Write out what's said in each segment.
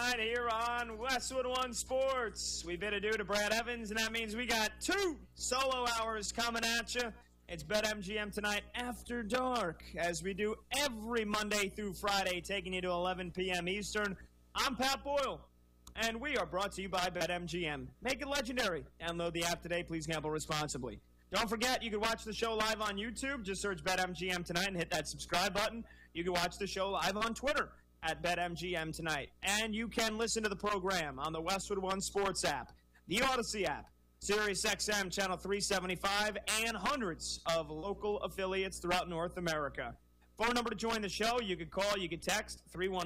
tonight here on Westwood One Sports. We bid adieu to Brad Evans, and that means we got 2 solo hours coming at you. It's BetMGM tonight after dark, as we do every Monday through Friday, taking you to 11 p.m. Eastern. I'm Pat Boyle, and we are brought to you by BetMGM. Make it legendary. Download the app today. Please gamble responsibly. Don't forget, you can watch the show live on YouTube. Just search BetMGM tonight and hit that subscribe button. You can watch the show live on Twitter at BetMGM tonight. And you can listen to the program on the Westwood One Sports app, the Odyssey app, SiriusXM Channel 375, and hundreds of local affiliates throughout North America. Phone number to join the show, you can call, you can text,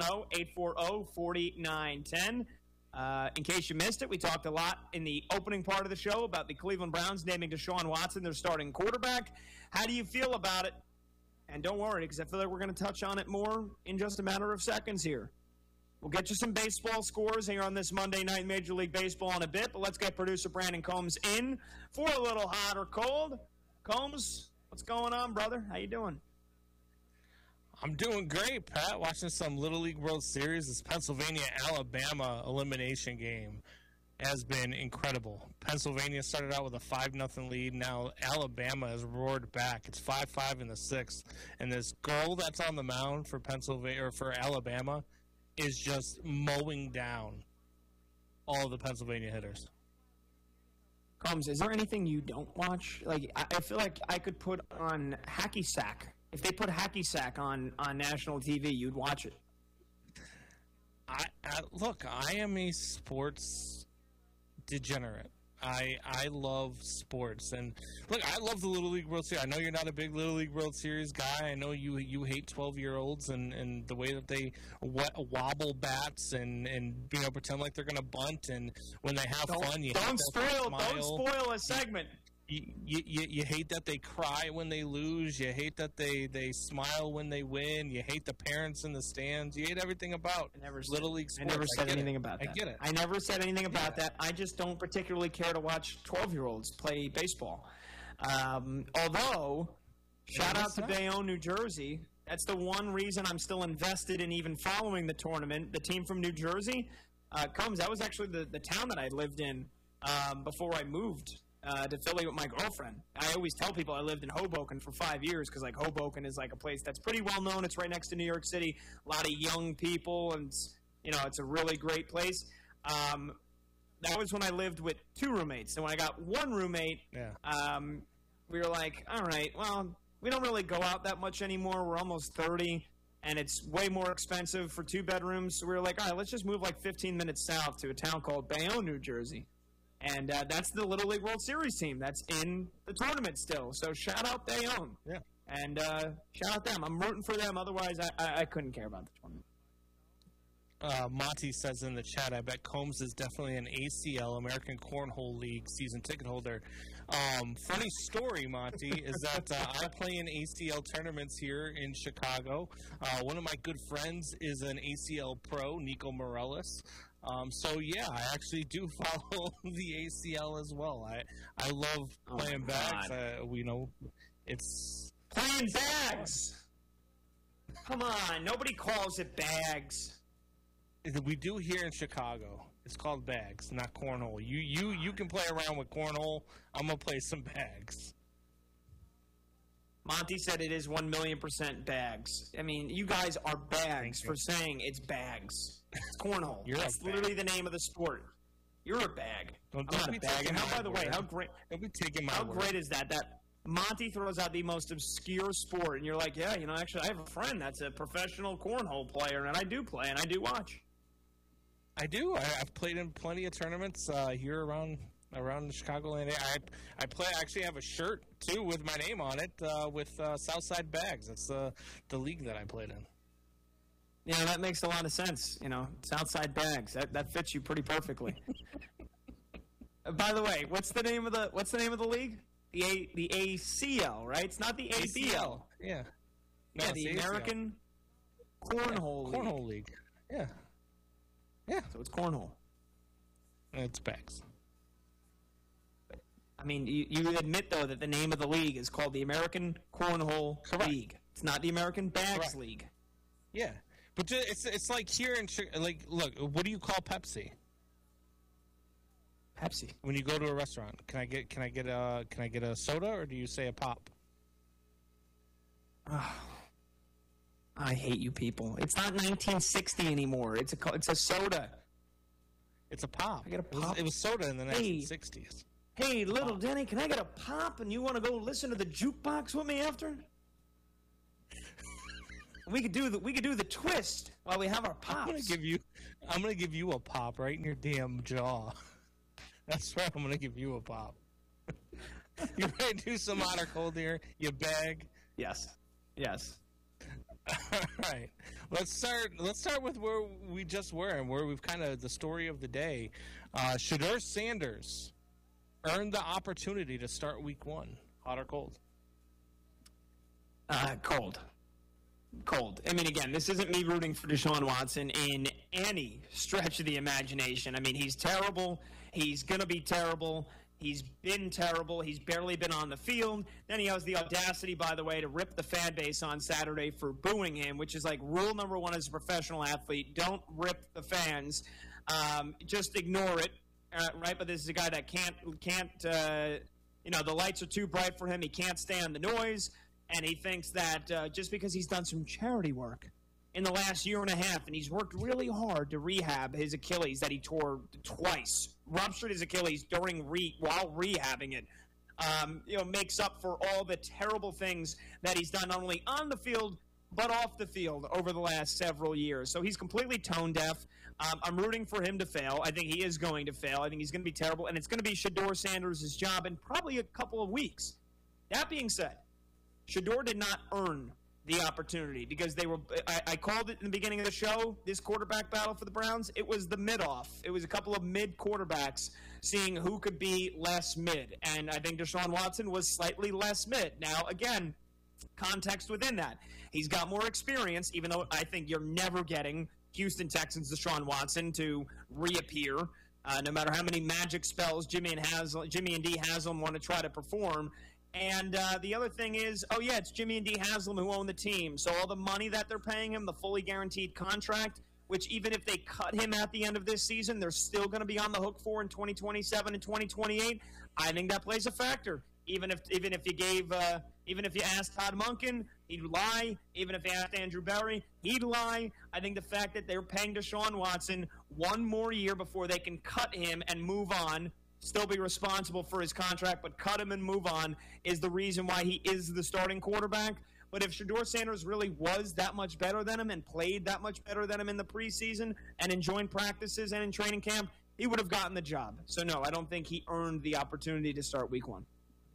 310-840-4910. In case you missed it, we talked a lot in the opening part of the show about the Cleveland Browns naming Deshaun Watson their starting quarterback. How do you feel about it? And don't worry, because I feel like we're going to touch on it more in just a matter of seconds here. We'll get you some baseball scores here on this Monday night Major League Baseball in a bit, but let's get producer Brandon Combs in for a little hot or cold. Combs, what's going on, brother? How you doing? I'm doing great, Pat. Watching some Little League World Series. This Pennsylvania-Alabama elimination game has been incredible. Pennsylvania started out with a 5-0 lead. Now Alabama has roared back. It's 5-5 in the sixth, and this girl that's on the mound for Pennsylvania or for Alabama is just mowing down all of the Pennsylvania hitters. Combs, is there anything you don't watch? Like, I feel like I could put on Hacky Sack. If they put Hacky Sack on national TV, you'd watch it. Look, I am a sports degenerate. I love sports, and look, I love the Little League World Series. I know you're not a big Little League World Series guy. I know you hate 12-year-olds and the way that they wobble bats and pretend like they're gonna bunt, and when they have fun, don't spoil a segment. You hate that they cry when they lose. You hate that they smile when they win. You hate the parents in the stands. You hate everything about Little League sports. I never said anything about that. I get it. I never said anything about that. I just don't particularly care to watch 12-year-olds play baseball. Although, shout out to Bayonne, New Jersey. That's the one reason I'm still invested in even following the tournament. The team from New Jersey, that was actually the town that I lived in before I moved to Philly with my girlfriend. I always tell people I lived in Hoboken for 5 years because, like, Hoboken is like a place that's pretty well known. It's right next to New York City. A lot of young people, and it's a really great place. That was when I lived with 2 roommates. And when I got 1 roommate, we were like, all right, well, we don't really go out that much anymore. We're almost 30, and it's way more expensive for 2 bedrooms. So we were like, all right, let's just move like 15 minutes south to a town called Bayonne, New Jersey. And that's the Little League World Series team that's in the tournament still. So shout out Bayonne. Yeah. And shout out them. I'm rooting for them. Otherwise, I couldn't care about the tournament. Monty says in the chat, I bet Combs is definitely an ACL, American Cornhole League, season ticket holder. Funny story, Monty, is that I play in ACL tournaments here in Chicago. One of my good friends is an ACL pro, Nico Morellis. So yeah, I actually do follow the ACL as well. I love playing bags. It's playing bags. Come on, nobody calls it bags. We do here in Chicago. It's called bags, not cornhole. You can play around with cornhole. I'm gonna play some bags. Monty said it is 1,000,000% bags. I mean, you guys are bags for saying it's bags. It's cornhole. That's literally the name of the sport. You're a bag. I'm not a bag. And by the way, how great is that? That Monty throws out the most obscure sport, and you're like, yeah, actually, I have a friend that's a professional cornhole player, and I do play, and I do watch. I do. I've played in plenty of tournaments here around the Chicagoland area. I play. I actually have a shirt too with my name on it with Southside Bags. That's the league that I played in. Yeah, that makes a lot of sense. Southside Bags. That fits you pretty perfectly. By the way, what's the name of the league? The ACL, right? It's not the ABL. Yeah. No, yeah, the American Cornhole League. Yeah. Yeah. So it's cornhole. It's bags. I mean, you admit, though, that the name of the league is called the American Cornhole League. It's not the American Bags League. Yeah. But it's like here in like, look, what do you call Pepsi? Pepsi. When you go to a restaurant, can I get a soda, or do you say a pop? Oh, I hate you people. It's not 1960 anymore. It's a soda. It's a pop. I get a pop. It was soda in the 1960s. Hey, little Denny, can I get a pop? And you want to go listen to the jukebox with me after? We could do the twist while we have our pops. I'm gonna give you a pop right in your damn jaw. That's right. I'm gonna give you a pop. You ready to do some hot or cold here? You bag. Yes. All right. Let's start with where we just were and where we've kind of the story of the day. Shedeur Sanders earned the opportunity to start week 1. Hot or cold? Cold. I mean, again, this isn't me rooting for Deshaun Watson in any stretch of the imagination. I mean, he's terrible. He's going to be terrible. He's been terrible. He's barely been on the field. Then he has the audacity, by the way, to rip the fan base on Saturday for booing him, which is like rule number 1 as a professional athlete. Don't rip the fans. Just ignore it, right? But this is a guy that can't. The lights are too bright for him. He can't stand the noise. And he thinks that just because he's done some charity work in the last year and a half, and he's worked really hard to rehab his Achilles that he tore twice, ruptured his Achilles while rehabbing it, makes up for all the terrible things that he's done not only on the field but off the field over the last several years. So he's completely tone deaf. I'm rooting for him to fail. I think he is going to fail. I think he's going to be terrible, and it's going to be Shedeur Sanders' job in probably a couple of weeks. That being said, Shedeur did not earn the opportunity because I called it in the beginning of the show, this quarterback battle for the Browns. It was the mid-off. It was a couple of mid quarterbacks seeing who could be less mid. And I think Deshaun Watson was slightly less mid. Now, again, context within that. He's got more experience, even though I think you're never getting Houston Texans Deshaun Watson to reappear. No matter how many magic spells Jimmy and D Haslam want to try to perform. And the other thing is, it's Jimmy and D Haslam who own the team. So all the money that they're paying him, the fully guaranteed contract, which even if they cut him at the end of this season, they're still going to be on the hook for in 2027 and 2028. I think that plays a factor. Even if you asked Todd Monken, he'd lie. Even if you asked Andrew Berry, he'd lie. I think the fact that they're paying Deshaun Watson one more year before they can cut him and move on, still be responsible for his contract, but cut him and move on, is the reason why he is the starting quarterback. But if Shedeur Sanders really was that much better than him and played that much better than him in the preseason and in joint practices and in training camp, he would have gotten the job. So, no, I don't think he earned the opportunity to start week 1.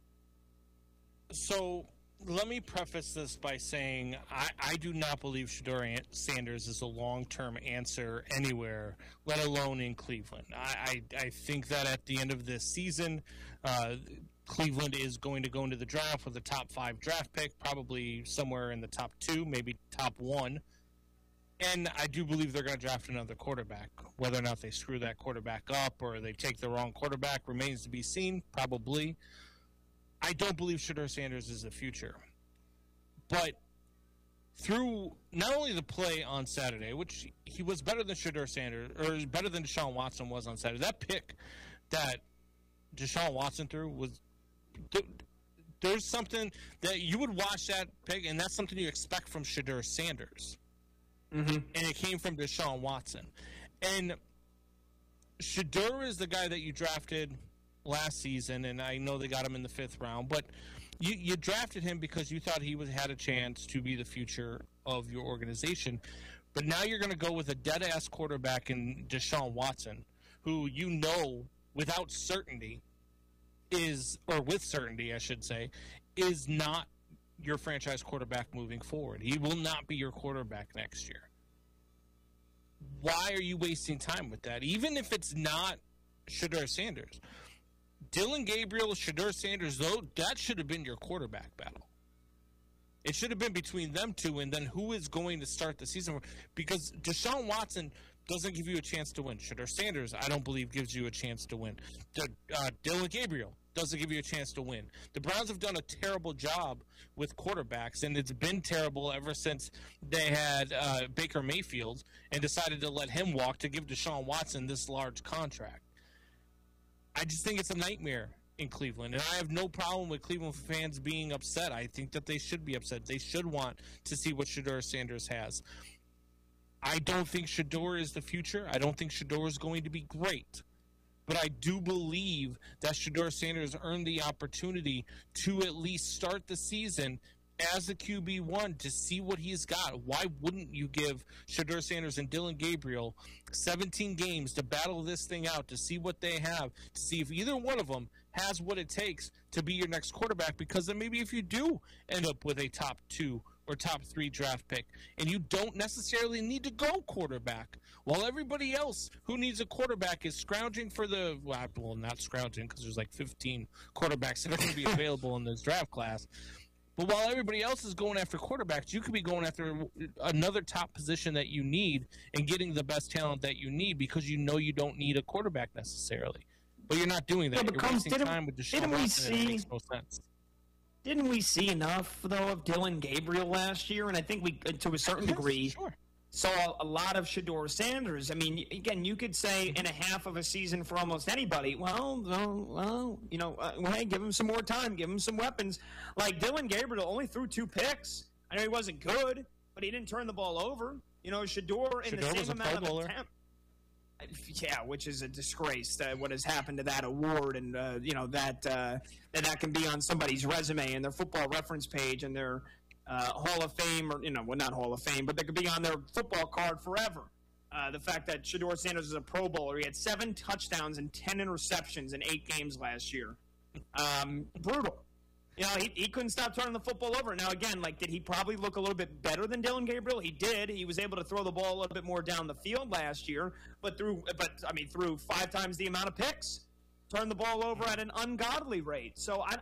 So let me preface this by saying I do not believe Shedeur Sanders is a long-term answer anywhere, let alone in Cleveland. I think that at the end of this season, Cleveland is going to go into the draft with a top 5 draft pick, probably somewhere in the top 2, maybe top 1. And I do believe they're going to draft another quarterback. Whether or not they screw that quarterback up or they take the wrong quarterback remains to be seen, probably. I don't believe Shedeur Sanders is the future. But through not only the play on Saturday, which he was better than Shedeur Sanders, or better than Deshaun Watson was on Saturday, that pick that Deshaun Watson threw was – there's something that you would watch that pick, and that's something you expect from Shedeur Sanders. Mm-hmm. And it came from Deshaun Watson. And Shedeur is the guy that you drafted – last season, and I know they got him in the 5th round, but you drafted him because you thought he had a chance to be the future of your organization. But now you're going to go with a dead-ass quarterback in Deshaun Watson, who you know without certainty with certainty, I should say, is not your franchise quarterback moving forward. He will not be your quarterback next year. Why are you wasting time with that? Even if it's not Shedeur Sanders. Dillon Gabriel, Shedeur Sanders, though, that should have been your quarterback battle. It should have been between them two, and then who is going to start the season? Because Deshaun Watson doesn't give you a chance to win. Shedeur Sanders, I don't believe, gives you a chance to win. Dillon Gabriel doesn't give you a chance to win. The Browns have done a terrible job with quarterbacks, and it's been terrible ever since they had Baker Mayfield and decided to let him walk to give Deshaun Watson this large contract. I just think it's a nightmare in Cleveland, and I have no problem with Cleveland fans being upset. I think that they should be upset. They should want to see what Shedeur Sanders has. I don't think Shedeur is the future. I don't think Shedeur is going to be great. But I do believe that Shedeur Sanders earned the opportunity to at least start the season as a QB1 to see what he's got. Why wouldn't you give Shedeur Sanders and Dillon Gabriel 17 games to battle this thing out, to see what they have, to see if either one of them has what it takes to be your next quarterback? Because then maybe if you do end up with a top 2 or top 3 draft pick, and you don't necessarily need to go quarterback, while everybody else who needs a quarterback is scrounging for the, well, not scrounging because there's like 15 quarterbacks that are going to be available in this draft class. But while everybody else is going after quarterbacks, you could be going after another top position that you need and getting the best talent that you need because you know you don't need a quarterback necessarily. But you're not doing that. Yeah, you're wasting time with Deshaun Watson, and it makes no sense. Didn't we see enough, though, of Dillon Gabriel last year? And I think we, to a certain degree, saw a lot of Shedeur Sanders. I mean, again, you could say in a half of a season for almost anybody, hey, give him some more time, give him some weapons. Like, Dillon Gabriel only threw 2 picks. I know he wasn't good, but he didn't turn the ball over. Shedeur in the same amount of attempt. Yeah, which is a disgrace, what has happened to that award, and that can be on somebody's resume and their Football Reference page and their Hall of Fame, or not Hall of Fame, but they could be on their football card forever. The fact that Shedeur Sanders is a Pro Bowler, he had 7 touchdowns and 10 interceptions in 8 games last year. Brutal. He couldn't stop turning the football over. Now, again, did he probably look a little bit better than Dillon Gabriel? He did. He was able to throw the ball a little bit more down the field last year, but threw 5 times the amount of picks, turned the ball over at an ungodly rate. So I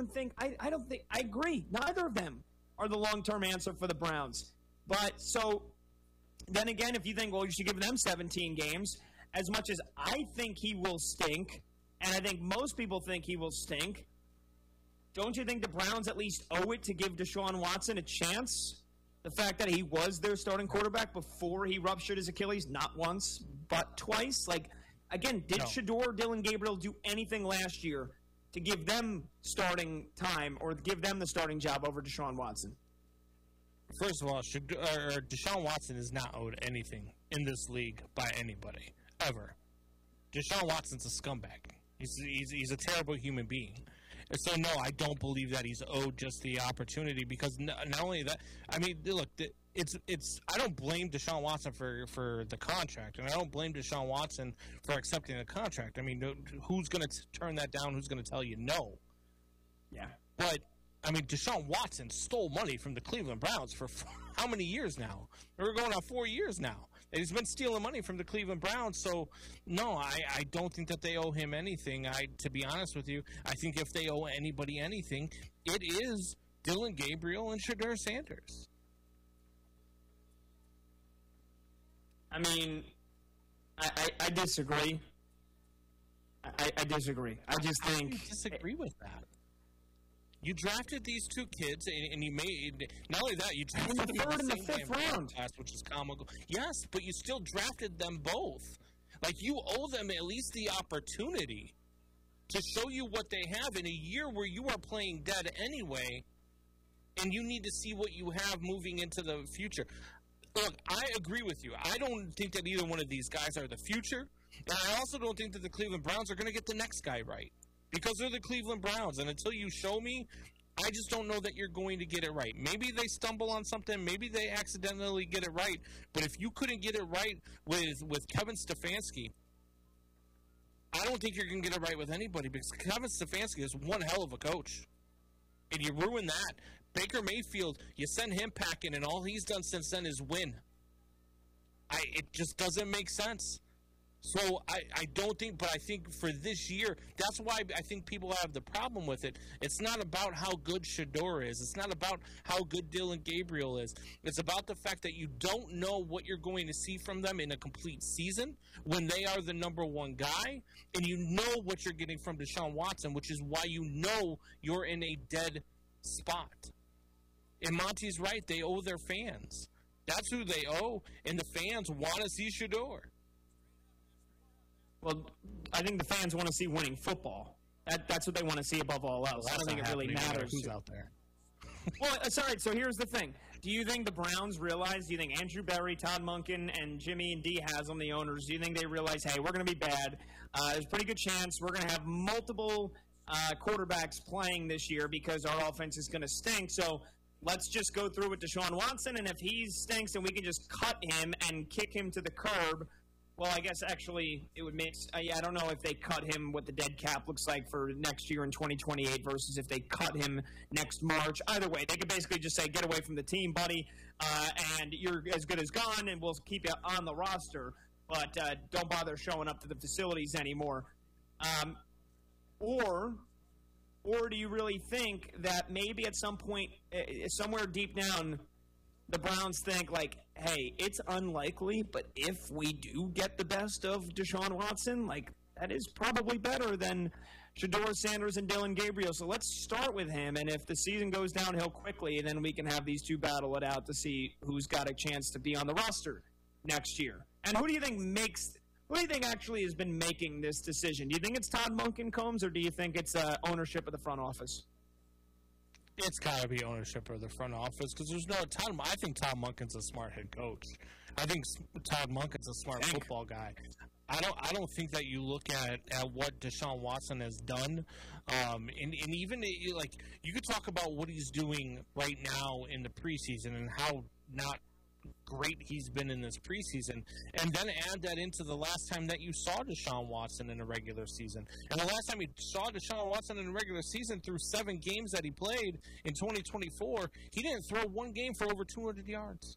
agree. Neither of them are the long-term answer for the Browns. But so then again, if you think, well, you should give them 17 games, as much as I think he will stink, and I think most people think he will stink, don't you think the Browns at least owe it to give Deshaun Watson a chance? The fact that he was their starting quarterback before he ruptured his Achilles, not once, but twice. Again, did Shedeur, Dillon Gabriel do anything last year to give them starting time or give them the starting job over Deshaun Watson? First of all, Deshaun Watson is not owed anything in this league by anybody, ever. Deshaun Watson's a scumbag. He's a terrible human being. So, no, I don't believe that he's owed just the opportunity because not only that, I mean, look, I don't blame Deshaun Watson for the contract, and I don't blame Deshaun Watson for accepting the contract. I mean, who's going to turn that down? Who's going to tell you no? Yeah. But, I mean, Deshaun Watson stole money from the Cleveland Browns for how many years now? We're going on 4 years now. And he's been stealing money from the Cleveland Browns, so no, I don't think that they owe him anything. To be honest with you, I think if they owe anybody anything, it is Dillon Gabriel and Shedeur Sanders. I mean, I disagree. I disagree. I just think... I disagree with that. You drafted these 2 kids, and you made not only that, you drafted them in the 5th round, class, which is comical. Yes, but you still drafted them both. You owe them at least the opportunity to show you what they have in a year where you are playing dead anyway, and you need to see what you have moving into the future. Look, I agree with you. I don't think that either one of these guys are the future, and I also don't think that the Cleveland Browns are going to get the next guy right. Because they're the Cleveland Browns, and until you show me, I just don't know that you're going to get it right. Maybe they stumble on something. Maybe they accidentally get it right. But if you couldn't get it right with Kevin Stefanski, I don't think you're going to get it right with anybody because Kevin Stefanski is one hell of a coach. And you ruin that. Baker Mayfield, you send him packing, and all he's done since then is win. It just doesn't make sense. So I don't think, but I think for this year, that's why I think people have the problem with it. It's not about how good Shedeur is. It's not about how good Dillon Gabriel is. It's about the fact that you don't know what you're going to see from them in a complete season when they are the number one guy, and you know what you're getting from Deshaun Watson, which is why you know you're in a dead spot. And Monty's right. They owe their fans. That's who they owe, and the fans want to see Shedeur. Well, I think the fans want to see winning football. That's what they want to see above all else. I don't think it really matters who's out there. Well, it's all right. So here's the thing. Do you think the Browns realize, do you think Andrew Berry, Todd Monken, and Jimmy and Dee Haslam, the owners, do you think they realize, hey, we're going to be bad? There's a pretty good chance we're going to have multiple quarterbacks playing this year because our offense is going to stink. So let's just go through with Deshaun Watson, and if he stinks, then we can just cut him and kick him to the curb. Well, I guess actually it would make – I don't know if they cut him what the dead cap looks like for next year in 2028 versus if they cut him next March. Either way, they could basically just say, get away from the team, buddy, and you're as good as gone, and we'll keep you on the roster. But don't bother showing up to the facilities anymore. Or do you really think that maybe at some point, somewhere deep down, the Browns think, like, hey, it's unlikely, but if we do get the best of Deshaun Watson, like, that is probably better than Shedeur Sanders and Dillon Gabriel. So let's start with him, and if the season goes downhill quickly, then we can have these two battle it out to see who's got a chance to be on the roster next year. And who do you think actually has been making this decision? Do you think it's Todd Monken, Combs, or do you think it's ownership of the front office? It's got to be ownership of the front office because there's no Todd. I think Todd Monken's a smart head coach. I think Todd Monken's a smart football guy. I don't think that you look at what Deshaun Watson has done, and even like you could talk about what he's doing right now in the preseason and how not great he's been in this preseason, and then add that into the last time that you saw Deshaun Watson in a regular season. And the last time you saw Deshaun Watson in a regular season through 7 games that he played in 2024, he didn't throw one game for over 200 yards.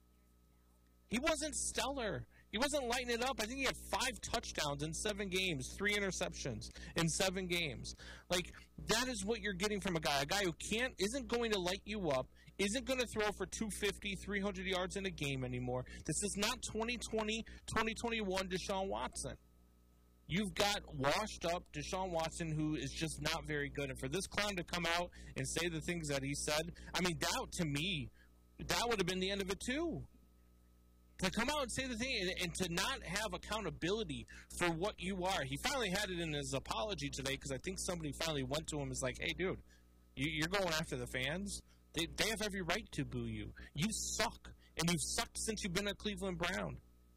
He wasn't stellar. He wasn't lighting it up. I think he had 5 touchdowns in 7 games, 3 interceptions in 7 games. Like, that is what you're getting from a guy who isn't going to light you up, isn't going to throw for 250, 300 yards in a game anymore. This is not 2020, 2021 Deshaun Watson. You've got washed up Deshaun Watson, who is just not very good. And for this clown to come out and say the things that he said, I mean, to me, that would have been the end of it too. To come out and say the thing and to not have accountability for what you are. He finally had it in his apology today because I think somebody finally went to him and was like, hey, dude, you're going after the fans. They have every right to boo you. You suck, and you've sucked since you've been a Cleveland Brown.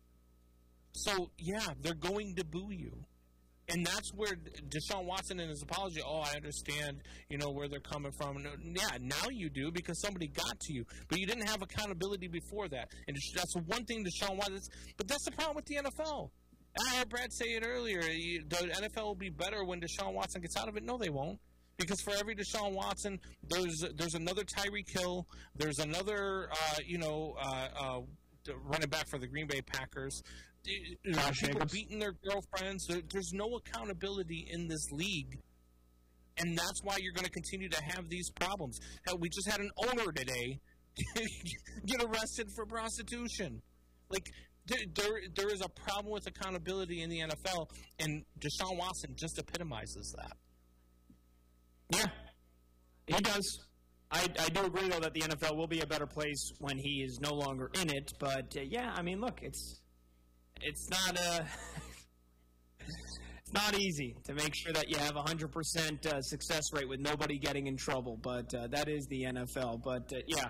So, yeah, they're going to boo you. And that's where Deshaun Watson in his apology, I understand, where they're coming from. Yeah, now you do because somebody got to you. But you didn't have accountability before that. And that's one thing Deshaun Watson – but that's the problem with the NFL. I heard Brad say it earlier. The NFL will be better when Deshaun Watson gets out of it. No, they won't. Because for every Deshaun Watson, there's another Tyreek Hill. There's another, running back for the Green Bay Packers. People beating their girlfriends. There's no accountability in this league. And that's why you're going to continue to have these problems. Hell, we just had an owner today get arrested for prostitution. Like, there is a problem with accountability in the NFL, and Deshaun Watson just epitomizes that. Yeah, he does. I do agree, though, that the NFL will be a better place when he is no longer in it. But, yeah, I mean, look, it's not it's not easy to make sure that you have 100% success rate with nobody getting in trouble. But that is the NFL. But, yeah,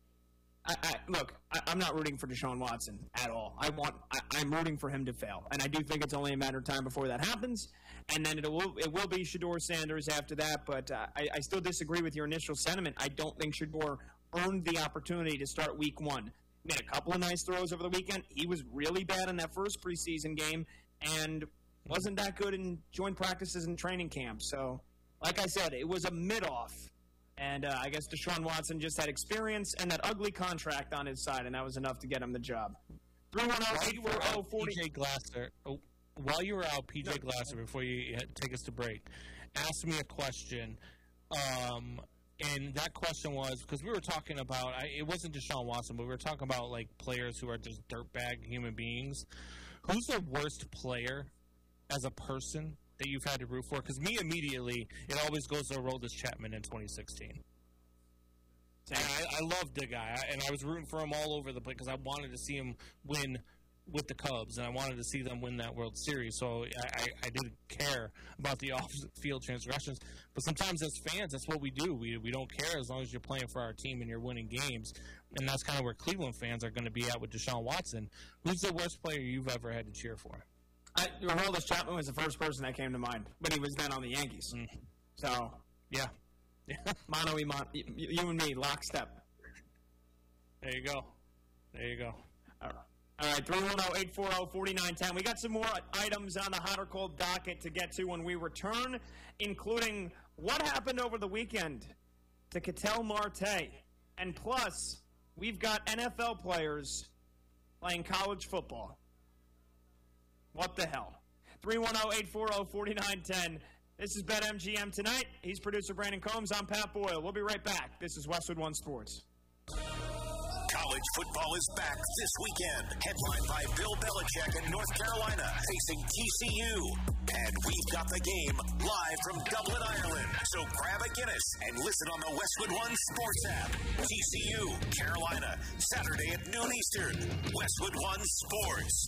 I'm not rooting for Deshaun Watson at all. I'm rooting for him to fail. And I do think it's only a matter of time before that happens. And then it will be Shedeur Sanders after that, but I still disagree with your initial sentiment. I don't think Shedeur earned the opportunity to start week 1. He made a couple of nice throws over the weekend. He was really bad in that first preseason game and wasn't that good in joint practices and training camp. So, like I said, it was a mid-off. And I guess Deshaun Watson just had experience and that ugly contract on his side, and that was enough to get him the job. 310-840-40. TJ Glasser. Oh. while you were out, PJ Glasser, before you take us to break, asked me a question. And that question was, because we were talking about, it wasn't Deshaun Watson, but we were talking about, like, players who are just dirtbag human beings. Who's the worst player as a person that you've had to root for? Because me, immediately, it always goes to Aroldis Chapman in 2016. And I loved the guy, and I was rooting for him all over the place because I wanted to see him win with the Cubs, and I wanted to see them win that World Series. So I didn't care about the off-field transgressions. But sometimes as fans, that's what we do. We don't care as long as you're playing for our team and you're winning games. And that's kind of where Cleveland fans are going to be at with Deshaun Watson. Who's the worst player you've ever had to cheer for? Aroldis Chapman was the first person that came to mind, but he was then on the Yankees. So, yeah. Mono y mono, you and me, lockstep. There you go. All right, 310-840-4910. We got some more items on the hot or cold docket to get to when we return, including what happened over the weekend to Ketel Marte. And plus, we've got NFL players playing college football. What the hell? 310-840-4910. This is BetMGM Tonight. He's producer Brandon Combs. I'm Pat Boyle. We'll be right back. This is Westwood One Sports. College football is back this weekend. Headlined by Bill Belichick in North Carolina facing TCU. And we've got the game live from Dublin, Ireland. So grab a Guinness and listen on the Westwood One Sports app. TCU, Carolina, Saturday at noon Eastern. Westwood One Sports.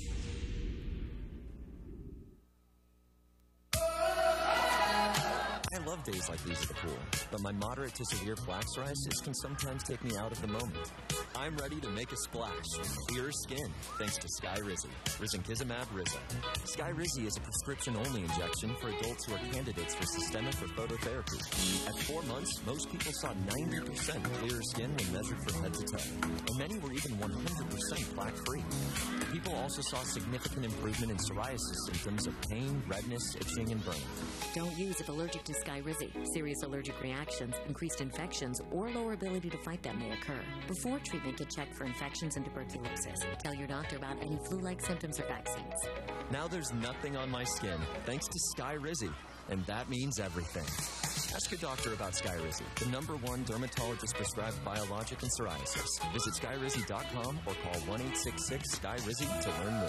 I love days like these at the pool, but my moderate to severe plaque psoriasis can sometimes take me out of the moment. I'm ready to make a splash with clearer skin thanks to Skyrizi, risankizumab Rizza. Skyrizi is a prescription-only injection for adults who are candidates for systemic or phototherapy. At 4 months, most people saw 90% clearer skin when measured from head to toe, and many were even 100% plaque-free. People also saw significant improvement in psoriasis symptoms of pain, redness, itching, and burning. Don't use if allergic to Skyrizi. Serious allergic reactions, increased infections, or lower ability to fight them may occur. Before treatment, get checked for infections and tuberculosis. Tell your doctor about any flu-like symptoms or vaccines. Now there's nothing on my skin, thanks to Skyrizi, and that means everything. Ask your doctor about Skyrizi, the #1 dermatologist-prescribed biologic in psoriasis. Visit Skyrizi.com or call 1-866-SKYRIZI to learn more.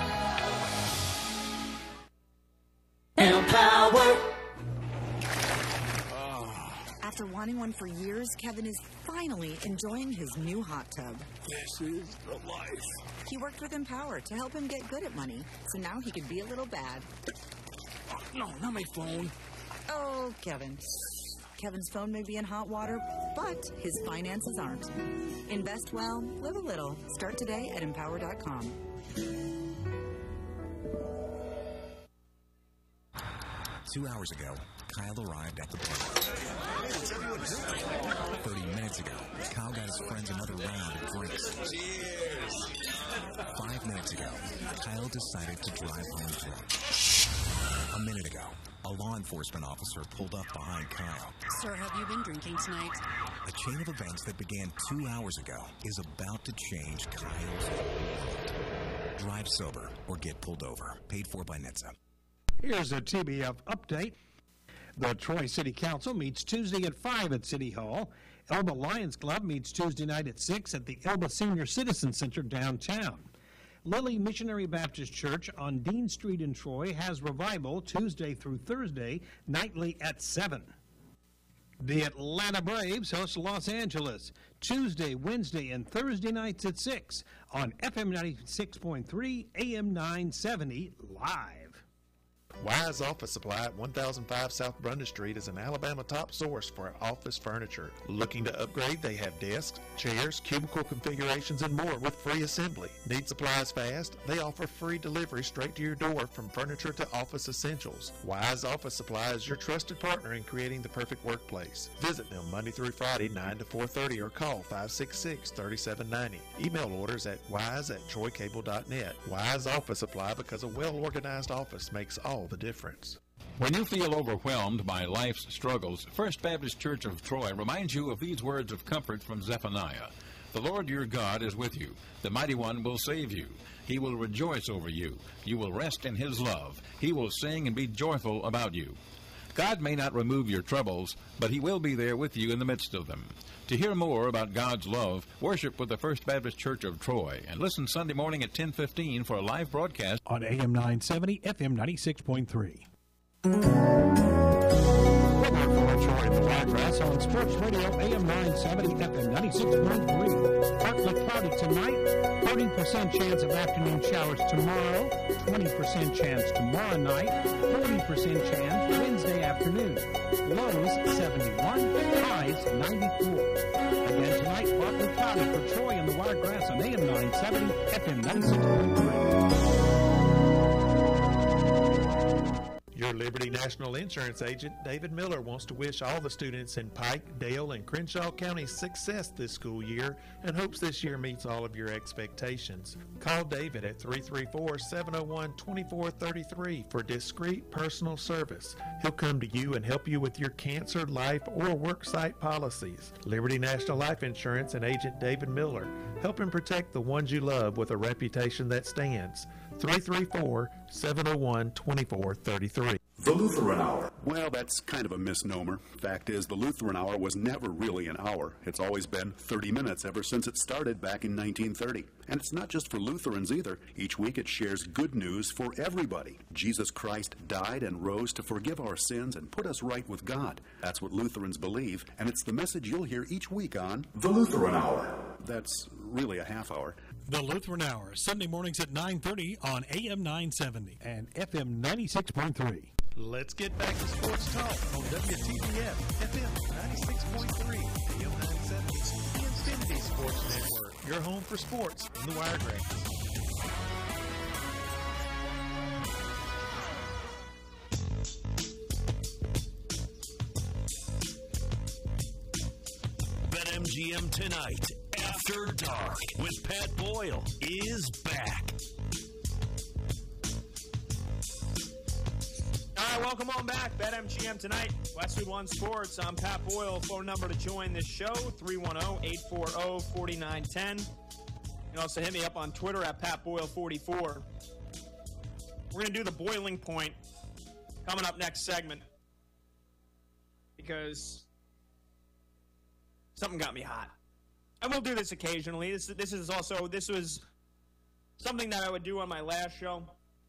Power. After wanting one for years, Kevin is finally enjoying his new hot tub. This is the life. He worked with Empower to help him get good at money, so now he can be a little bad. Oh, no, not my phone. Oh, Kevin. Kevin's phone may be in hot water, but his finances aren't. Invest well, live a little. Start today at Empower.com. 2 hours ago, Kyle arrived at the party. 30 minutes ago, Kyle got his friends another round of drinks. Cheers! 5 minutes ago, Kyle decided to drive home drunk. A minute ago, a law enforcement officer pulled up behind Kyle. Sir, have you been drinking tonight? A chain of events that began 2 hours ago is about to change Kyle's world. Drive sober or get pulled over. Paid for by NHTSA. Here's a TBF update. The Troy City Council meets Tuesday at 5 at City Hall. Elba Lions Club meets Tuesday night at 6 at the Elba Senior Citizen Center downtown. Lily Missionary Baptist Church on Dean Street in Troy has revival Tuesday through Thursday, nightly at 7. The Atlanta Braves host Los Angeles Tuesday, Wednesday, and Thursday nights at 6 on FM 96.3, AM 970, live. Wise Office Supply at 1005 South Brundage Street is an Alabama top source for office furniture. Looking to upgrade? They have desks, chairs, cubicle configurations, and more with free assembly. Need supplies fast? They offer free delivery straight to your door from furniture to office essentials. Wise Office Supply is your trusted partner in creating the perfect workplace. Visit them Monday through Friday, 9 to 4:30, or call 566-3790. Email orders at wise@troycable.net. Wise Office Supply, because a well-organized office makes all the difference. When you feel overwhelmed by life's struggles, First Baptist Church of Troy reminds you of these words of comfort from Zephaniah. The Lord your God is with you. The Mighty One will save you. He will rejoice over you. You will rest in His love. He will sing and be joyful about you. God may not remove your troubles, but He will be there with you in the midst of them. To hear more about God's love, worship with the First Baptist Church of Troy, and listen Sunday morning at 10:15 for a live broadcast on AM 970, FM 96.3. Troy in the Wiregrass on Sports Radio AM 970, FM 96.3. Partly cloudy tonight, 30% chance of afternoon showers tomorrow, 20% chance tomorrow night, 40% chance Wednesday afternoon. Lows 71, highs 94. Again tonight, partly cloudy for Troy in the Wiregrass on AM 970, FM 96.3. Your Liberty National Insurance agent, David Miller, wants to wish all the students in Pike, Dale, and Crenshaw counties success this school year and hopes this year meets all of your expectations. Call David at 334-701-2433 for discreet personal service. He'll come to you and help you with your cancer, life, or worksite policies. Liberty National Life Insurance and agent David Miller, helping protect the ones you love with a reputation that stands. 334-701-2433. The Lutheran Hour. Well, that's kind of a misnomer. Fact is, the Lutheran Hour was never really an hour. It's always been 30 minutes ever since it started back in 1930. And it's not just for Lutherans either. Each week it shares good news for everybody. Jesus Christ died and rose to forgive our sins and put us right with God. That's what Lutherans believe, and it's the message you'll hear each week on The Lutheran Hour. That's really a half hour. The Lutheran Hour, Sunday mornings at 9:30 on AM 970 and FM 96.3. Let's get back to sports talk on WTBF, FM 96.3, AM 970, the Infinity Sports Network, your home for sports in the Wiregrass. BetMGM tonight, After Dark, with Pat Boyle, is back. All right, welcome on back. BetMGM tonight, Westwood One Sports. I'm Pat Boyle. Phone number to join this show, 310-840-4910. You can also hit me up on Twitter at PatBoyle44. We're going to do the boiling point coming up next segment because something got me hot. And we'll do this occasionally. This was something that I would do on my last show.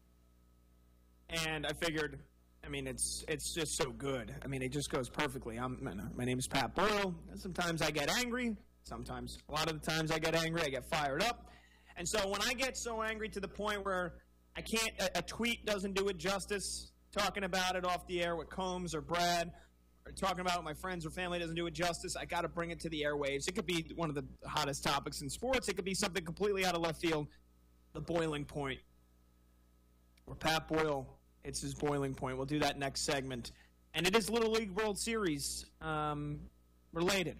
And I figured, I mean, it's just so good. I mean, it just goes perfectly. My name is Pat Boyle. Sometimes I get angry. Sometimes, a lot of the times I get angry. I get fired up. And so when I get so angry to the point where I can't, a tweet doesn't do it justice, talking about it off the air with Combs or Brad, or talking about it with my friends or family doesn't do it justice, I got to bring it to the airwaves. It could be one of the hottest topics in sports. It could be something completely out of left field. The boiling point. Where Pat Boyle, it's his boiling point. We'll do that next segment. And it is Little League World Series related.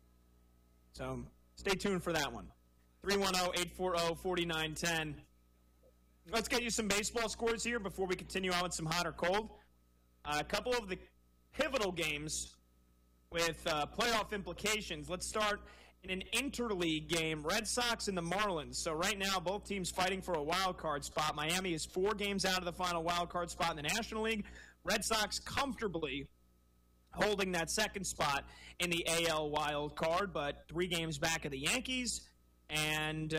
So stay tuned for that one. 310-840-4910. Let's get you some baseball scores here before we continue on with some hot or cold. A couple of the pivotal games with playoff implications. Let's start in an interleague game, Red Sox and the Marlins. So right now, both teams fighting for a wild card spot. Miami is 4 games out of the final wild card spot in the National League. Red Sox comfortably holding that second spot in the AL wild card, but 3 games back of the Yankees. And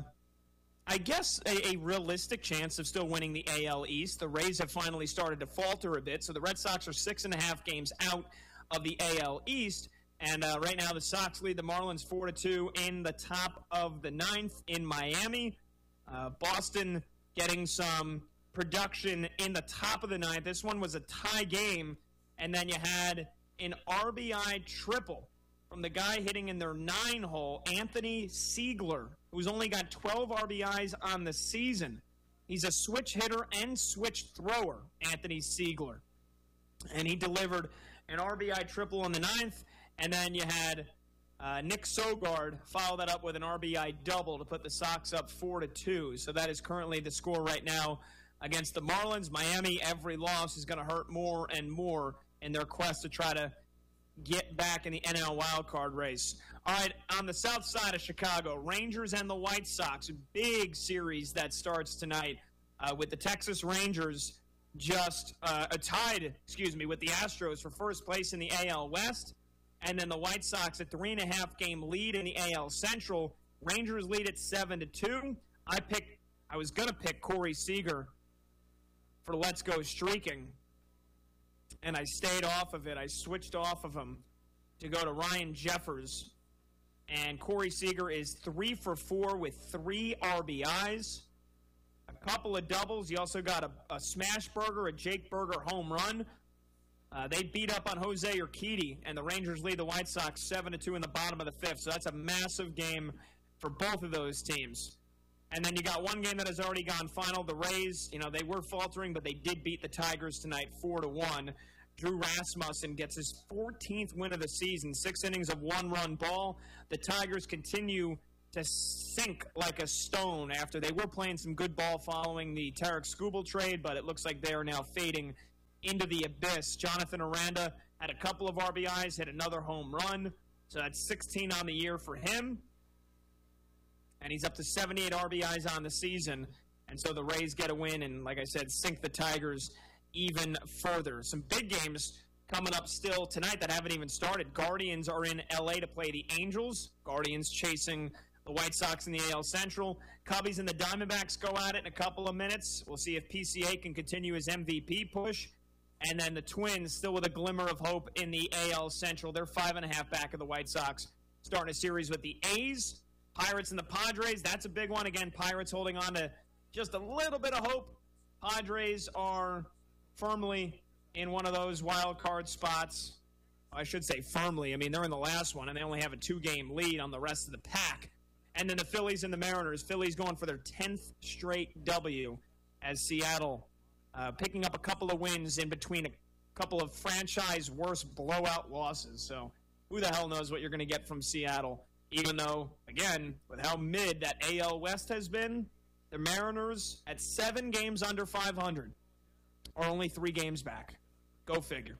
I guess a realistic chance of still winning the AL East. The Rays have finally started to falter a bit, so the Red Sox are 6.5 games out of the AL East. And right now, the Sox lead the Marlins 4-2 in the top of the 9th in Miami. Boston getting some production in the top of the 9th. This one was a tie game, and then you had an RBI triple from the guy hitting in their 9-hole, Anthony Siegler, who's only got 12 RBIs on the season. He's a switch hitter and switch thrower, Anthony Siegler. And he delivered an RBI triple in the 9th. And then you had Nick Sogard follow that up with an RBI double to put the Sox up 4-2. So that is currently the score right now against the Marlins. Miami, every loss is going to hurt more and more in their quest to try to get back in the NL wildcard race. All right, on the south side of Chicago, Rangers and the White Sox, a big series that starts tonight with the Texas Rangers just tied, with the Astros for first place in the AL West, and then the White Sox a 3.5-game lead in the AL Central. Rangers lead at 7-2. I was going to pick Corey Seager for Let's Go Streaking, and I stayed off of it. I switched off of him to go to Ryan Jeffers. And Corey Seager is 3 for 4 with 3 RBIs, a couple of doubles. He also got a smash burger, a Jake Burger home run. They beat up on Jose Urquidy, and the Rangers lead the White Sox 7-2 in the bottom of the 5th. So that's a massive game for both of those teams. And then you got one game that has already gone final. The Rays, they were faltering, but they did beat the Tigers tonight 4-1. Drew Rasmussen gets his 14th win of the season, 6 innings of 1-run ball. The Tigers continue to sink like a stone after they were playing some good ball following the Tarek Skubal trade, but it looks like they are now fading into the abyss. Jonathan Aranda had a couple of RBIs, hit another home run, so that's 16 on the year for him. And he's up to 78 RBIs on the season, and so the Rays get a win and, like I said, sink the Tigers even further. Some big games coming up still tonight that haven't even started. Guardians are in L.A. to play the Angels. Guardians chasing the White Sox in the AL Central. Cubbies and the Diamondbacks go at it in a couple of minutes. We'll see if PCA can continue his MVP push. And then the Twins, still with a glimmer of hope in the AL Central. They're 5.5 back of the White Sox, starting a series with the A's. Pirates and the Padres, that's a big one. Again, Pirates holding on to just a little bit of hope. Padres are firmly in one of those wild card spots. I should say firmly. I mean, they're in the last one, and they only have a 2-game lead on the rest of the pack. And then the Phillies and the Mariners. Phillies going for their 10th straight W as Seattle picking up a couple of wins in between a couple of franchise worst blowout losses. So who the hell knows what you're going to get from Seattle, even though, again, with how mid that AL West has been, the Mariners at 7 games under 500 are only 3 games back. Go figure.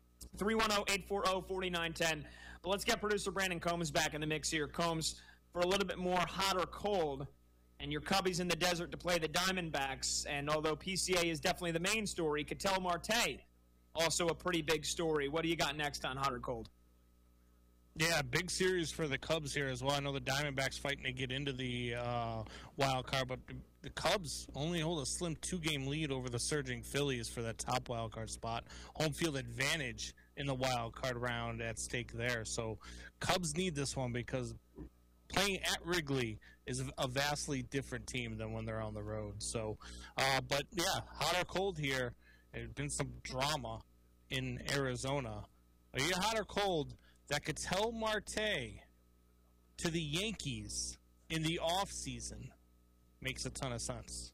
310-840-4910. But let's get producer Brandon Combs back in the mix here. Combs, for a little bit more hot or cold, and your Cubbies in the desert to play the Diamondbacks. And although PCA is definitely the main story, Ketel Marte, also a pretty big story. What do you got next on hot or cold? Yeah, big series for the Cubs here as well. I know the Diamondbacks fighting to get into the wild card, but the Cubs only hold a slim 2-game lead over the surging Phillies for that top wild card spot. Home field advantage in the wild card round at stake there. So Cubs need this one because playing at Wrigley is a vastly different team than when they're on the road. So, but yeah, hot or cold here. There's been some drama in Arizona. Are you hot or cold that Ketel Marte to the Yankees in the offseason makes a ton of sense?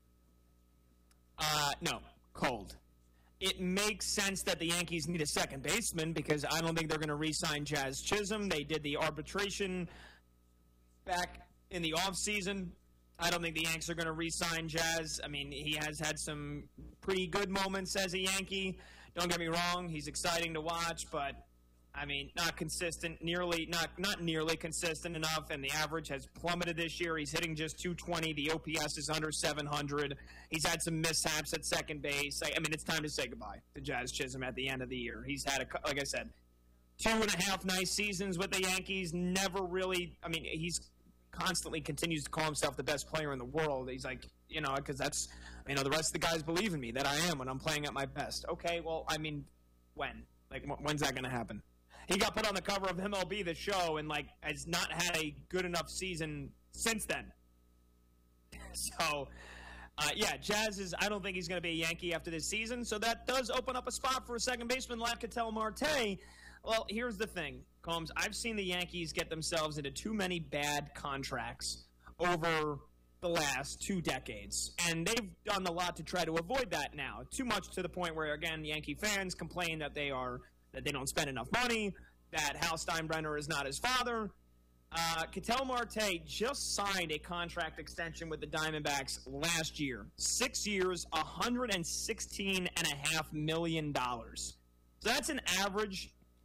No, cold. It makes sense that the Yankees need a second baseman because I don't think they're going to re-sign Jazz Chisholm. They did the arbitration back in the offseason. I don't think the Yanks are going to re-sign Jazz. I mean, he has had some pretty good moments as a Yankee. Don't get me wrong, he's exciting to watch, but I mean, not consistent, not nearly consistent enough, and the average has plummeted this year. He's hitting just 220. The OPS is under 700. He's had some mishaps at second base. I mean, it's time to say goodbye to Jazz Chisholm at the end of the year. He's had, like I said, 2.5 nice seasons with the Yankees. Never really, I mean, he's constantly continues to call himself the best player in the world. He's like, because that's, the rest of the guys believe in me that I am when I'm playing at my best. Okay, well, I mean, when? Like, when's that going to happen? He got put on the cover of MLB The Show and, has not had a good enough season since then. So, Jazz I don't think he's going to be a Yankee after this season, so that does open up a spot for a second baseman like Ketel Marte. Well, here's the thing, Combs. I've seen the Yankees get themselves into too many bad contracts over the last 2 decades, and they've done a lot to try to avoid that now. Too much to the point where, again, Yankee fans complain that they don't spend enough money, that Hal Steinbrenner is not his father. Ketel Marte just signed a contract extension with the Diamondbacks last year. 6 years, $116.5 million. So that's an average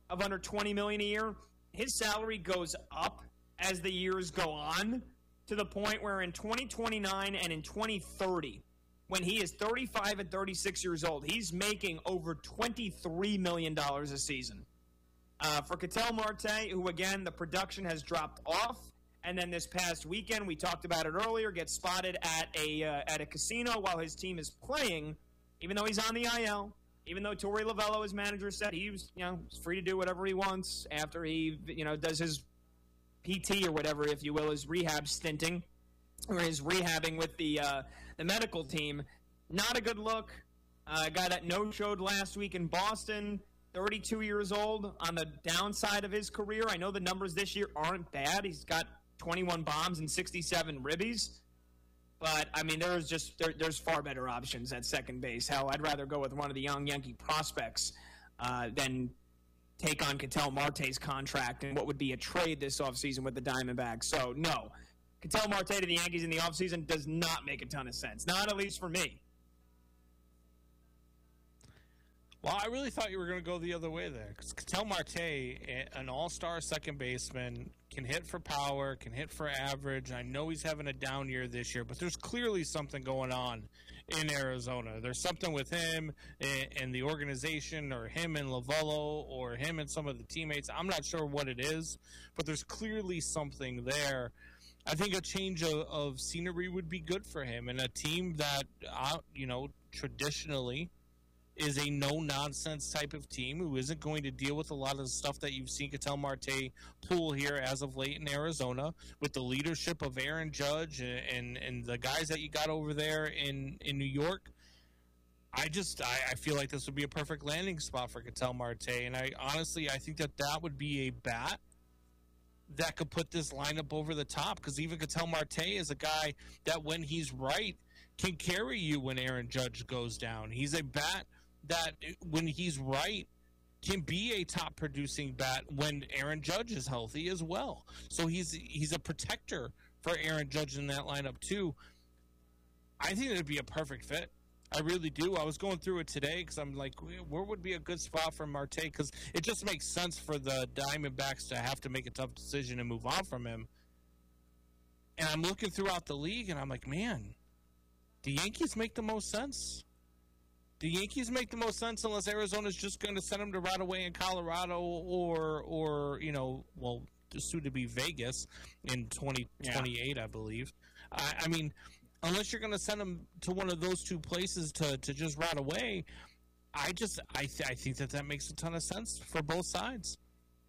of under $20 million a year, his salary goes up as the years go on to the point where in 2029 and in 2030, when he is 35 and 36 years old, he's making over $23 million a season. For Ketel Marte, who, again, the production has dropped off, and then this past weekend, we talked about it earlier, gets spotted at a casino while his team is playing, even though he's on the IL, even though Torey Lovello, his manager, said he was, free to do whatever he wants after he, does his PT or whatever, if you will, his rehab stinting, or his rehabbing with the medical team. Not a good look. A guy that no-showed last week in Boston, 32 years old, on the downside of his career. I know the numbers this year aren't bad. He's got 21 bombs and 67 ribbies. But, I mean, there's far better options at second base. Hell, I'd rather go with one of the young Yankee prospects than take on Ketel Marte's contract and what would be a trade this offseason with the Diamondbacks. So, no. Ketel Marte to the Yankees in the offseason does not make a ton of sense. Not at least for me. Well, I really thought you were going to go the other way there. Because Ketel Marte, an all-star second baseman, can hit for power, can hit for average. I know he's having a down year this year, but there's clearly something going on in Arizona. There's something with him and the organization, or him and Lovello, or him and some of the teammates. I'm not sure what it is, but there's clearly something there. I think a change of scenery would be good for him, and a team that, traditionally is a no-nonsense type of team who isn't going to deal with a lot of the stuff that you've seen Ketel Marte pull here as of late in Arizona, with the leadership of Aaron Judge and the guys that you got over there in New York. I feel like this would be a perfect landing spot for Ketel Marte, and I think that would be a bat that could put this lineup over the top, because even Ketel Marte is a guy that, when he's right, can carry you when Aaron Judge goes down. He's a bat that, when he's right, can be a top-producing bat when Aaron Judge is healthy as well. So he's a protector for Aaron Judge in that lineup too. I think it would be a perfect fit. I really do. I was going through it today because I'm like, where would be a good spot for Marte? Because it just makes sense for the Diamondbacks to have to make a tough decision and move on from him. And I'm looking throughout the league, and I'm like, man, the Yankees make the most sense. The Yankees make the most sense unless Arizona's just going to send him to right away in Colorado or soon to be Vegas in 2028, I believe. I mean, unless you're going to send him to one of those two places to just right away, I think that makes a ton of sense for both sides.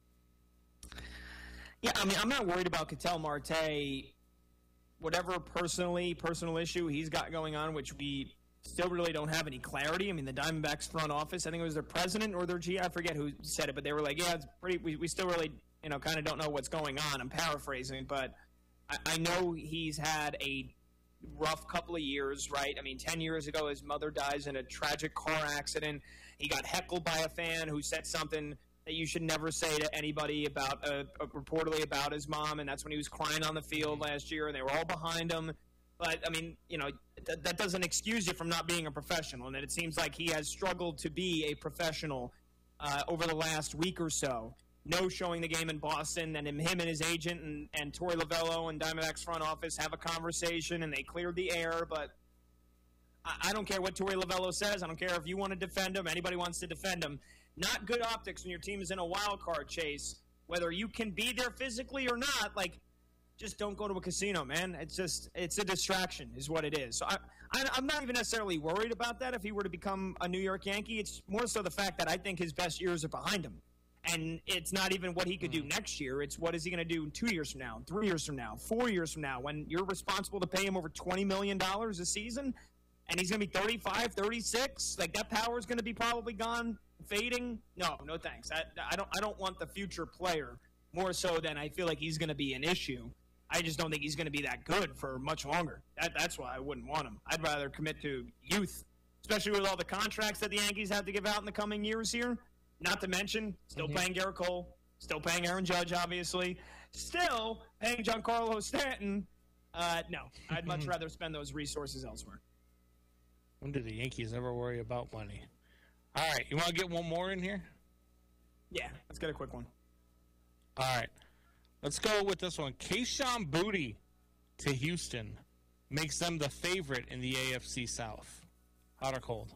Yeah, I mean, I'm not worried about Ketel Marte. Whatever personal issue he's got going on, which we still really don't have any clarity. I mean, the Diamondbacks front office, I think it was their president or their GM, I forget who said it, but they were like, yeah, it's pretty, we still really, kind of don't know what's going on. I'm paraphrasing, but I know he's had a rough couple of years, right? I mean, 10 years ago, his mother dies in a tragic car accident. He got heckled by a fan who said something that you should never say to anybody about, reportedly about his mom, and that's when he was crying on the field last year, and they were all behind him. But, I mean, that doesn't excuse you from not being a professional, and it seems like he has struggled to be a professional over the last week or so. No showing the game in Boston, and him and his agent and Torey Lovello and Diamondbacks front office have a conversation, and they cleared the air, but I don't care what Torey Lovello says. I don't care if you want to defend him, anybody wants to defend him. Not good optics when your team is in a wild card chase, whether you can be there physically or not. Like, just don't go to a casino, man. It's a distraction is what it is. So I'm not even necessarily worried about that if he were to become a New York Yankee. It's more so the fact that I think his best years are behind him. And it's not even what he could do next year. It's what is he going to do 2 years from now, 3 years from now, 4 years from now, when you're responsible to pay him over $20 million a season, and he's going to be 35, 36. Like, that power is going to be probably gone, fading. No thanks. I don't want the future player more so than I feel like he's going to be an issue. I just don't think he's going to be that good for much longer. That's why I wouldn't want him. I'd rather commit to youth, especially with all the contracts that the Yankees have to give out in the coming years here. Not to mention, still paying Garrett Cole, still paying Aaron Judge, obviously, still paying Giancarlo Stanton. No, I'd much rather spend those resources elsewhere. When do the Yankees ever worry about money? All right, you want to get one more in here? Yeah, let's get a quick one. All right. Let's go with this one. Kayshon Boutte to Houston makes them the favorite in the AFC South. Hot or cold?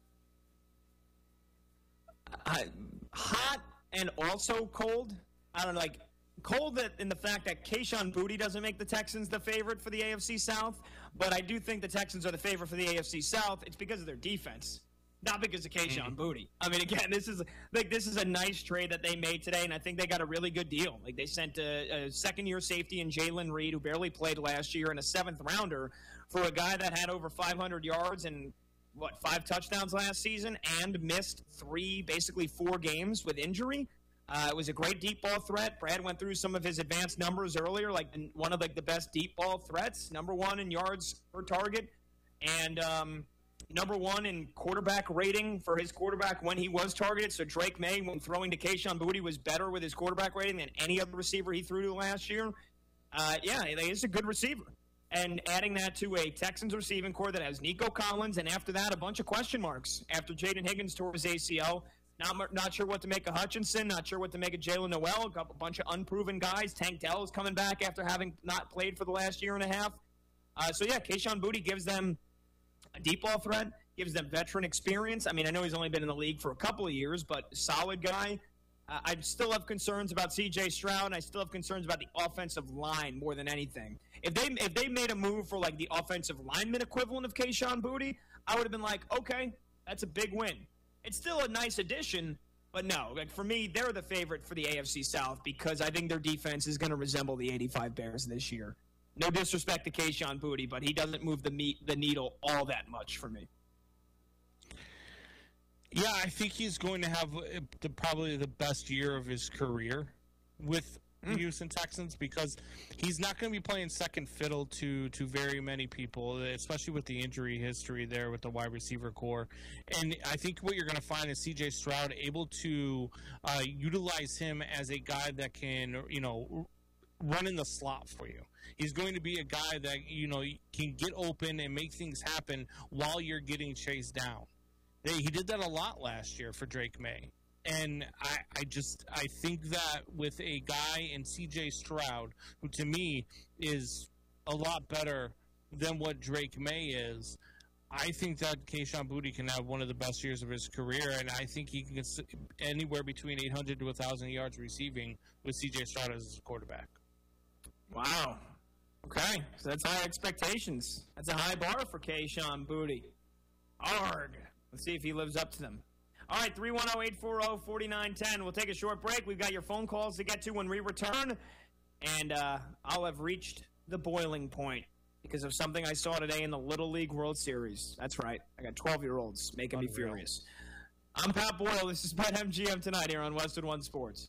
Hot and also cold. I don't know, like cold in the fact that Kayshon Boutte doesn't make the Texans the favorite for the AFC South, but I do think the Texans are the favorite for the AFC South. It's because of their defense, not because of Kayshon Boutte. I mean, again, this is a nice trade that they made today, and I think they got a really good deal. Like they sent a second-year safety in Jalen Reed, who barely played last year, and a seventh-rounder for a guy that had over 500 yards and 5 touchdowns last season and missed basically 4 games with injury. It was a great deep ball threat. Brad went through some of his advanced numbers earlier, like one of the best deep ball threats, number 1 in yards per target, and number 1 in quarterback rating for his quarterback when he was targeted. So Drake May, when throwing to Kayshon Boutte, was better with his quarterback rating than any other receiver he threw to last year. He's a good receiver. And adding that to a Texans receiving core that has Nico Collins, and after that, a bunch of question marks. After Jaden Higgins tore his ACL, not sure what to make of Hutchinson, not sure what to make of Jalen Noel, a bunch of unproven guys. Tank Dell is coming back after having not played for the last year and a half. Kayshon Boutte gives them a deep ball threat, gives them veteran experience. I mean, I know he's only been in the league for a couple of years, but solid guy. I still have concerns about C.J. Stroud, and I still have concerns about the offensive line more than anything. If they made a move for like the offensive lineman equivalent of Kayshon Boutte, I would have been like, okay, that's a big win. It's still a nice addition, but no. Like for me, they're the favorite for the AFC South because I think their defense is going to resemble the 85 Bears this year. No disrespect to Kayshon Boutte, but he doesn't move the needle all that much for me. Yeah, I think he's going to have probably the best year of his career with the Houston Texans because he's not going to be playing second fiddle to very many people, especially with the injury history there with the wide receiver core. And I think what you're going to find is C.J. Stroud able to utilize him as a guy that can, run in the slot for you. He's going to be a guy that, can get open and make things happen while you're getting chased down. He did that a lot last year for Drake May. And I think that with a guy in C.J. Stroud, who to me is a lot better than what Drake May is, I think that Kayshon Boutte can have one of the best years of his career, and I think he can get anywhere between 800 to 1,000 yards receiving with C.J. Stroud as his quarterback. Wow. Okay, so that's high expectations. That's a high bar for Kayshon Boutte. Arg. Let's see if he lives up to them. All right, 310-840-4910. We'll take a short break. We've got your phone calls to get to when we return. And I'll have reached the boiling point because of something I saw today in the Little League World Series. That's right. I got 12-year-olds making me furious. I'm Pat Boyle. This is BetMGM tonight here on Westwood One Sports.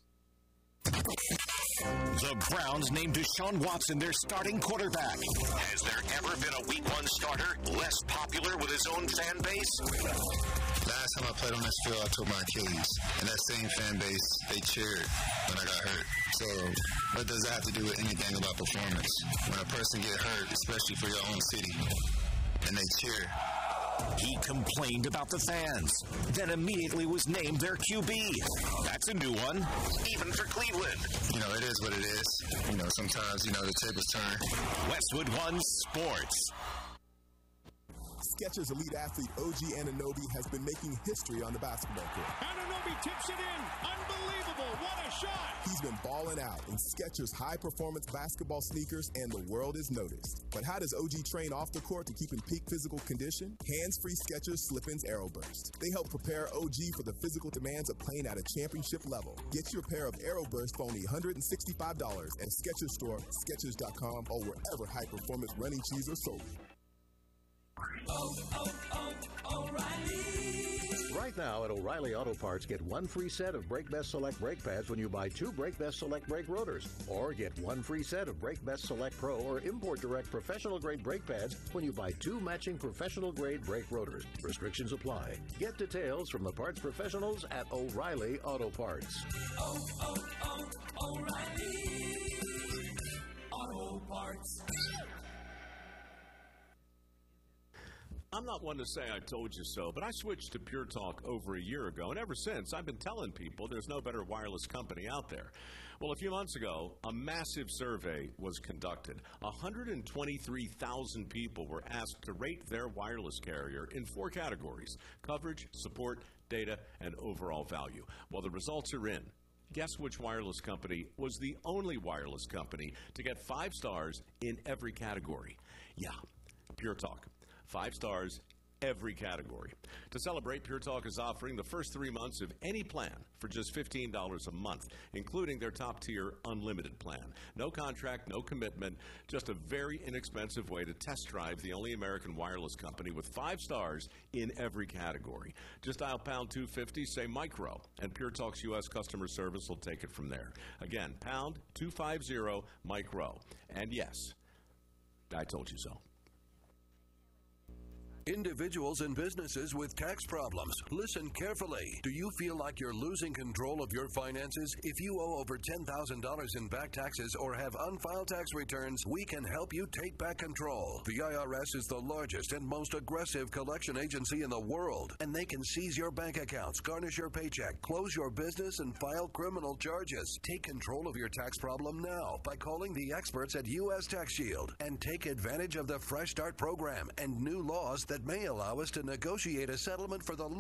The Browns named Deshaun Watson their starting quarterback. Has there ever been a Week 1 starter less popular with his own fan base? Last time I played on this field, I tore my Achilles. And that same fan base, they cheered when I got hurt. So what does that have to do with anything about performance? When a person get hurt, especially for your own city, and they cheer. He complained about the fans, then immediately was named their QB. That's a new one, even for Cleveland. It is what it is. Sometimes, the tables turn. Westwood One Sports. Skechers elite athlete OG Anunoby has been making history on the basketball court. Anunoby tips it in. Unbelievable. What a shot. He's been balling out in Skechers high-performance basketball sneakers, and the world is noticed. But how does OG train off the court to keep in peak physical condition? Hands-free Skechers Slip-ins AeroBurst. They help prepare OG for the physical demands of playing at a championship level. Get your pair of AeroBurst for only $165 at Skechers store, Skechers.com, or wherever high-performance running shoes are sold. O'Reilly. Right now at O'Reilly Auto Parts, get one free set of Brake Best Select brake pads when you buy 2 Brake Best Select brake rotors. Or get one free set of Brake Best Select Pro or Import Direct professional grade brake pads when you buy 2 matching professional grade brake rotors. Restrictions apply. Get details from the parts professionals at O'Reilly Auto Parts. O'Reilly Auto Parts. I'm not one to say I told you so, but I switched to Pure Talk over a year ago, and ever since, I've been telling people there's no better wireless company out there. Well, a few months ago, a massive survey was conducted. 123,000 people were asked to rate their wireless carrier in 4 categories: coverage, support, data, and overall value. Well, the results are in. Guess which wireless company was the only wireless company to get 5 stars in every category? Yeah, Pure Talk. 5 stars, every category. To celebrate, Pure Talk is offering the first 3 months of any plan for just $15 a month, including their top-tier unlimited plan. No contract, no commitment, just a very inexpensive way to test drive the only American wireless company with 5 stars in every category. Just dial pound 250, say micro, and Pure Talk's U.S. customer service will take it from there. Again, pound 250 micro. And yes, I told you so. Individuals and businesses with tax problems, listen carefully. Do you feel like you're losing control of your finances? If you owe over $10,000 in back taxes or have unfiled tax returns, we can help you take back control. The IRS is the largest and most aggressive collection agency in the world, and they can seize your bank accounts, garnish your paycheck, close your business, and file criminal charges. Take control of your tax problem now by calling the experts at U.S. Tax Shield and take advantage of the Fresh Start program and new laws that may allow us to negotiate a settlement for the